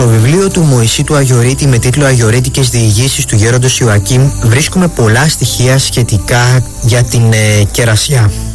Στο βιβλίο του Μωυσή του Αγιορείτη με τίτλο «Αγιορείτικες διηγήσεις του γέροντος Ιωακήμ» βρίσκουμε πολλά στοιχεία σχετικά για την κερασιά.